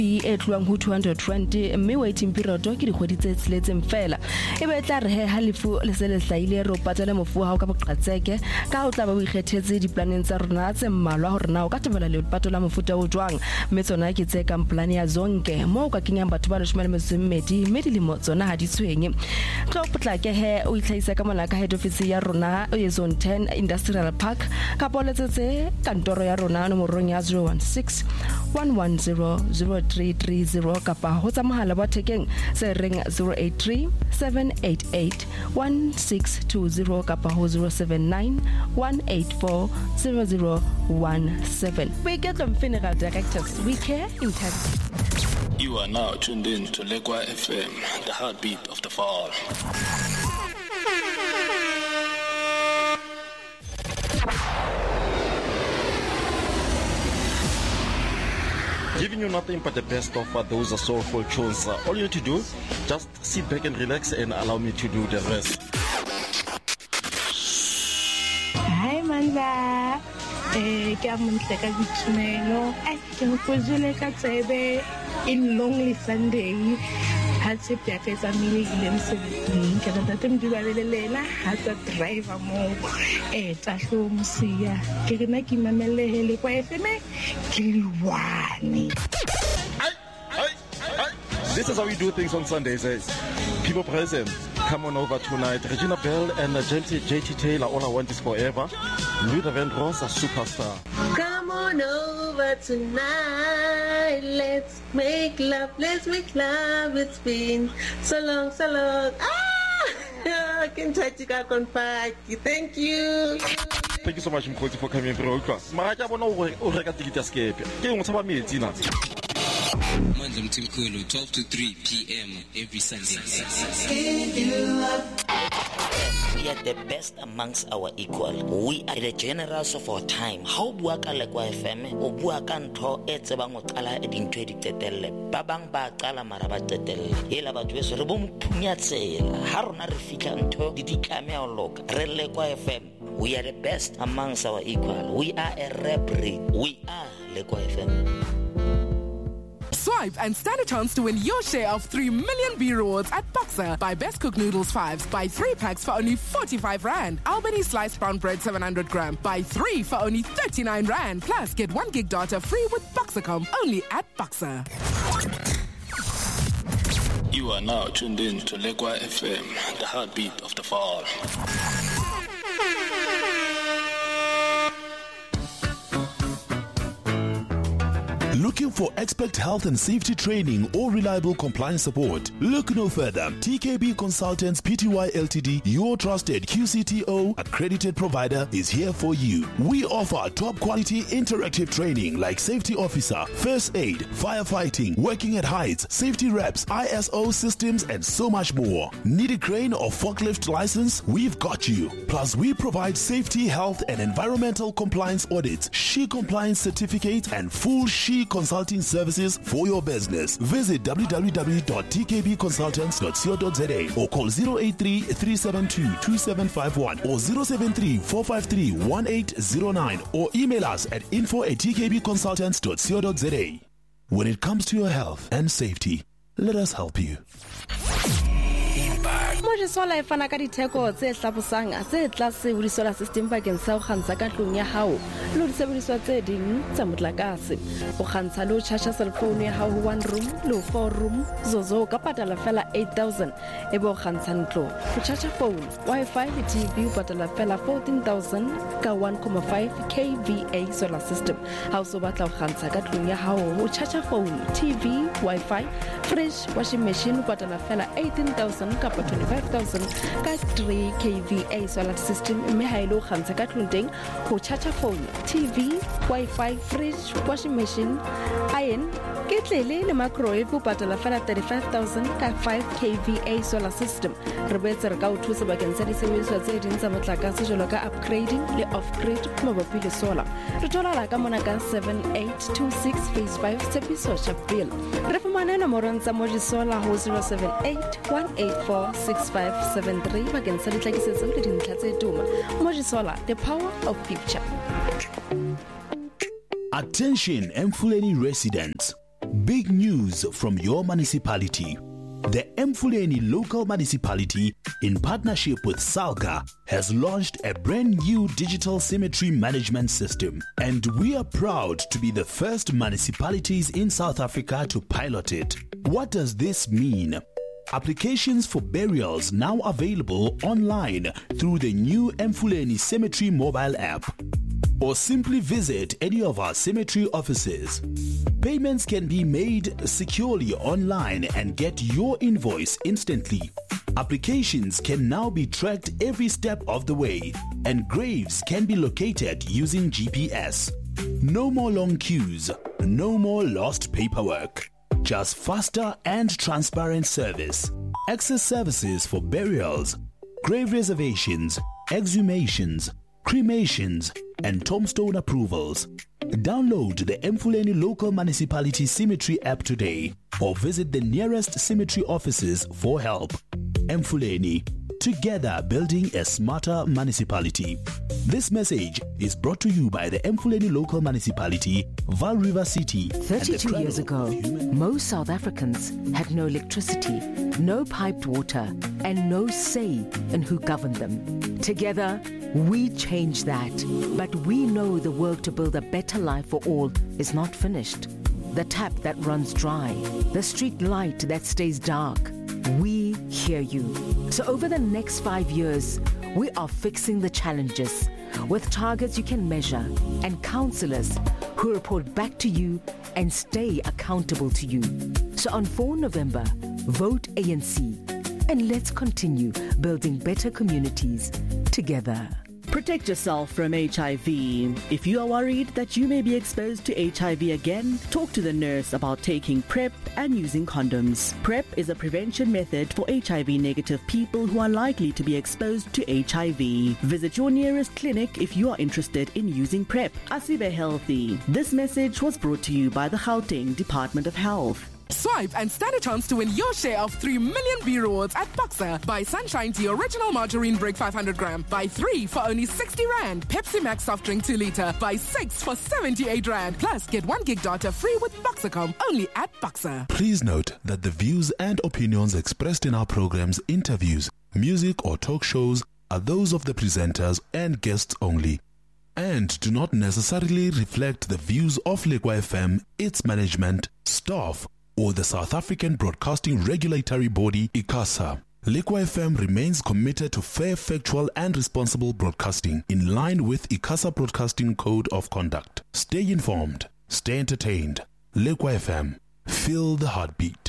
e tluang ho 220 mme waiting period ke dikgwedi tse tseletseng fela e be tla re he halifu le se le hlaile re o patela mofu ha o ka boqatseke ka o tla ba o ikgethetse diplaneng tsa rona tse mmalwa hore na o ka tebela le patola mofuta o jwang mme tsona ke tse kang plan ya zonke mo ka kenyang batho ba 12 mme dilemo tsona ha di tshwenye tlo potlake he o itlhaisa ka mona ka head office ya rona o ye zone 10 industrial park ka poletsetse kantoro ya rona nomorong ya 016 110 0330 kapa ho tsa mohala wa thekeng se reng 083 788 1620 kapa ho 079 184 0017. We get them funeral directors. We care in time. You are now tuned in to Lekwa FM, the heartbeat of the fall. Giving you nothing but the best of those soulful tunes. All you need to do, just sit back and relax and allow me to do the rest. Hi Manza. Ke a montle ka ditshwanelo. Ke go fojele ka tsebe in lonely Sunday. Ha se pya ka tsa mmele ile mosebetsing ke rata temdi ba lelela ha tsa driver mo tsa hlomsia ke rena ke mamelle hele kwa FM ke lwane. This is how we do things on Sundays. People present, come on over tonight. Regina Bell and JT Taylor, All I Want Is Forever. Luther Vandross, a superstar. Come on over tonight. Let's make love. It's been so long. I can touch you back on party. Thank you. Thank you so much, Mkoti, for coming through. Maraja bona o reka ticket ya skepe. Ke ngotsa ba metsi na. Monday Mtimkulu, 12 to 3 p.m. every Sunday. We are the best amongst our equal. We are the generals of our time. How bua ka Lekwa FM o bua ka ntho e tsebang o qala e dintho di tetelle ba bang ba qala mara ba tetelle ela batho be se re bo mpunya tsela ha rona re fitla ntho di ditlame a loka re Lekwa FM. We are the best amongst our equal. We are a rap breed. We are Lekwa FM. Swipe and stand a chance to win your share of 3 million B rewards at Boxer. Buy Best Cook Noodles 5s. Buy 3 packs for only 45 Rand. Albany sliced brown bread 700 gram. Buy 3 for only 39 Rand. Plus, get 1 gig data free with Boxercom. Only at Boxer. You are now tuned in to Lekwa FM, the heartbeat of the fall. Looking for expert health and safety training or reliable compliance support? Look no further. TKB Consultants Pty Ltd, your trusted QCTO accredited provider, is here for you. We offer top quality interactive training like safety officer, first aid, firefighting, working at heights, safety reps, ISO systems, and so much more. Need a crane or forklift license? We've got you. Plus, we provide safety, health, and environmental compliance audits, SHE compliance certificates, and full SHE consulting services for your business. Visit www.tkbconsultants.co.za or call 083-372-2751 or 073-453-1809 or email us at info@tkbconsultants.co.za. When it comes to your health and safety, let us help you. Moje sola e fana ka ditheko tse hlabosang tse tlase ho solar system bakeng sa ho kgantsha ka tlung ya hao le di sebediswa tse ding tsa motlakase o kgantsha le ho charge cell phone ya hao 1 room le 4 room zozo ka patala fela 8000 e bo kgantsha ntlo ho charge phone wifi le tv o patala fela 14000 ka 1.5 kVA solar system ha o so batla ho kgantsha ka tlung ya hao ho charge phone tv wifi fridge washing machine o patala fela 18000 ka 25000 ka 3 kVA solar system mme ha ile o kgantsha ka tlung teng ho charge phone TV wifi fridge washing machine iron ketlele le microwave o patala fela 35000 ka 5 kVA solar system re betse re ka o thusa bakeng sa disebediswa tse ding tsa motlakase jalo ka upgrading le off-grid mabapi le solar re tola ka mona ka 7826 phase 5 Tshepiso Chapel re fumana nomoro tsa Moji Solar ho 0781846573 bakeng sa ditlakisetso le dintlha tse tuma. Moji Solar, the power of picture. Attention Mfuleni residents. Big news from your municipality. The Emfuleni local municipality, in partnership with Salga, has launched a brand new digital cemetery management system, and we are proud to be the first municipalities in South Africa to pilot it. What does this mean? Applications for burials now available online through the new Emfuleni Cemetery mobile app, or simply visit any of our cemetery offices. Payments can be made securely online and get your invoice instantly. Applications can now be tracked every step of the way, and graves can be located using GPS. No more long queues, no more lost paperwork. Just faster and transparent service. Access services for burials, grave reservations, exhumations, cremations, and tombstone approvals. Download the Emfuleni local municipality cemetery app today, or visit the nearest cemetery offices for help. Emfuleni, together building a smarter municipality. This message is brought to you by the Emfuleni local municipality, Vaal River City. 32 years ago, most South Africans had no electricity, no piped water, and no say in who governed them. Together, we changed that, but we know the work to build a better life for all is not finished. The tap that runs dry, the street light that stays dark. We hear you. So over the next 5 years, we are fixing the challenges with targets you can measure and councillors who report back to you and stay accountable to you. So on 4 November, vote ANC, and let's continue building better communities together. Protect yourself from HIV. If you are worried that you may be exposed to HIV again, talk to the nurse about taking PrEP and using condoms. PrEP is a prevention method for HIV-negative people who are likely to be exposed to HIV. Visit your nearest clinic if you are interested in using PrEP. Asibe Healthy. This message was brought to you by the Gauteng Department of Health. Swipe and stand a chance to win your share of 3 million B rewards at Boxer. Buy Sunshine Tea Original Margarine Brick 500 gram. Buy 3 for only 60 Rand. Pepsi Max Soft Drink 2 liter. Buy 6 for 78 Rand. Plus, get 1 gig data free with Boxercom. Only at Boxer. Please note that the views and opinions expressed in our programs, interviews, music or talk shows are those of the presenters and guests only, and do not necessarily reflect the views of Lekwa FM, its management, staff, or the South African Broadcasting Regulatory Body, ICASA. Lekwa FM remains committed to fair, factual and responsible broadcasting in line with ICASA Broadcasting Code of Conduct. Stay informed, stay entertained. Lekwa FM, feel the heartbeat.